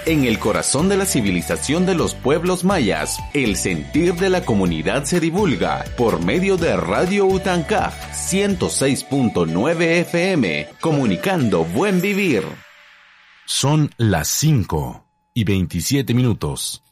En el corazón de la civilización de los pueblos mayas, el sentir de la comunidad se divulga por medio de Radio Utancaj 106.9 FM, comunicando buen vivir. Son las 5:27.